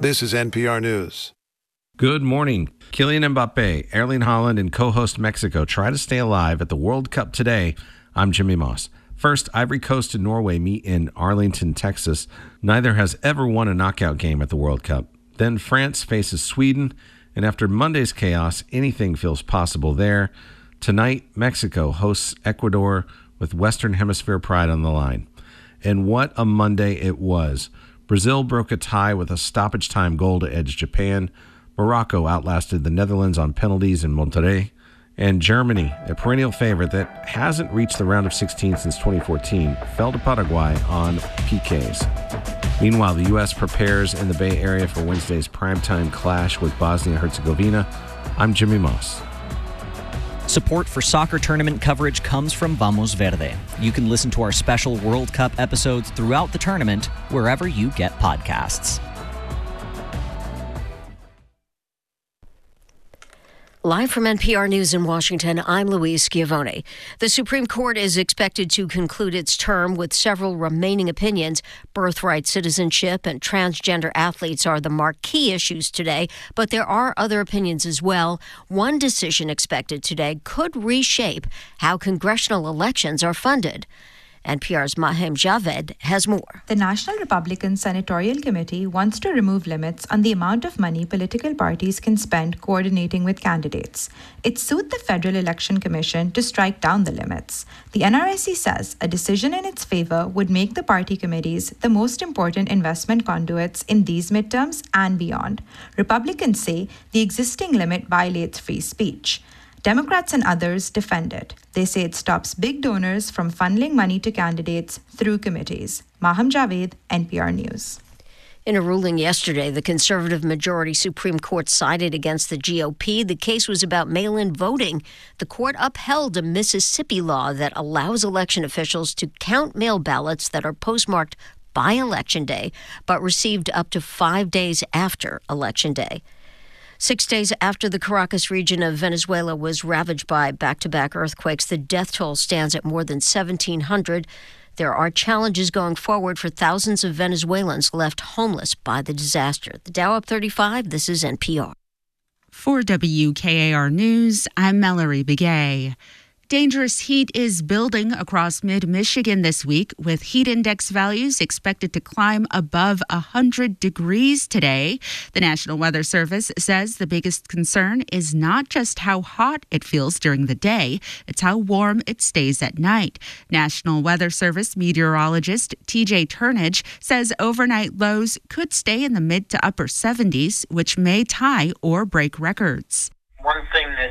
This is NPR News. Good morning. Kylian Mbappe, Erling Haaland, and co-host Mexico try to stay alive at the World Cup today. I'm Jimmy Moss. First, Ivory Coast and Norway meet in Arlington, Texas. Neither has ever won a knockout game at the World Cup. Then France faces Sweden, and after Monday's chaos, anything feels possible there. Tonight, Mexico hosts Ecuador with Western Hemisphere pride on the line. And what a Monday it was. Brazil broke a tie with a stoppage time goal to edge Japan. Morocco outlasted the Netherlands on penalties in Monterrey. And Germany, a perennial favorite that hasn't reached the round of 16 since 2014, fell to Paraguay on PKs. Meanwhile, the U.S. prepares in the Bay Area for Wednesday's primetime clash with Bosnia-Herzegovina. I'm Jimmy Moss. Support for soccer tournament coverage comes from Vamos Verde. You can listen to our special World Cup episodes throughout the tournament wherever you get podcasts. Live from NPR News in Washington, I'm Louise Schiavone. The Supreme Court is expected to conclude its term with several remaining opinions. Birthright citizenship and transgender athletes are the marquee issues today, but there are other opinions as well. One decision expected today could reshape how congressional elections are funded. NPR's Mahem Javed has more. The National Republican Senatorial Committee wants to remove limits on the amount of money political parties can spend coordinating with candidates. It sued the Federal Election Commission to strike down the limits. The NRSC says a decision in its favor would make the party committees the most important investment conduits in these midterms and beyond. Republicans say the existing limit violates free speech. Democrats and others defend it. They say it stops big donors from funneling money to candidates through committees. Mahem Javed, NPR News. In a ruling yesterday, the conservative majority Supreme Court sided against the GOP. The case was about mail-in voting. The court upheld a Mississippi law that allows election officials to count mail ballots that are postmarked by Election Day, but received up to 5 days after Election Day. 6 days after the Caracas region of Venezuela was ravaged by back-to-back earthquakes, the death toll stands at more than 1,700. There are challenges going forward for thousands of Venezuelans left homeless by the disaster. The Dow up 35. This is NPR. For WKAR News, I'm Mallory Begay. Dangerous heat is building across mid-Michigan this week, with heat index values expected to climb above 100 degrees today. The National Weather Service says the biggest concern is not just how hot it feels during the day, it's how warm it stays at night. National Weather Service meteorologist TJ Turnage says overnight lows could stay in the mid to upper 70s, which may tie or break records. One thing that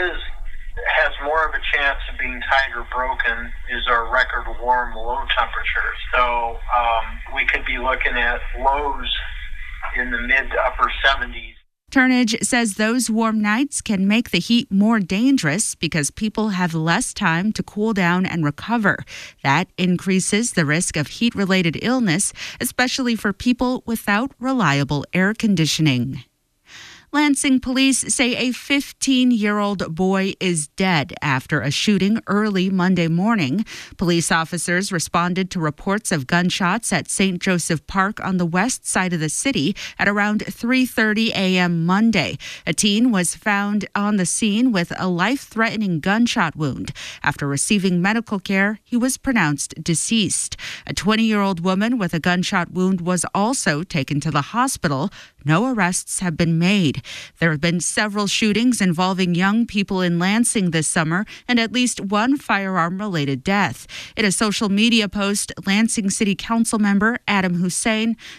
has more of a chance of being tied or broken is our record warm low temperatures. So we could be looking at lows in the mid to upper 70s. Turnage says those warm nights can make the heat more dangerous because people have less time to cool down and recover. That increases the risk of heat-related illness, especially for people without reliable air conditioning. Lansing police say a 15-year-old boy is dead after a shooting early Monday morning. Police officers responded to reports of gunshots at St. Joseph Park on the west side of the city at around 3:30 a.m. Monday. A teen was found on the scene with a life-threatening gunshot wound. After receiving medical care, he was pronounced deceased. A 20-year-old woman with a gunshot wound was also taken to the hospital. No arrests have been made. There have been several shootings involving young people in Lansing this summer and at least one firearm-related death. In a social media post, Lansing City Council member Adam Hussein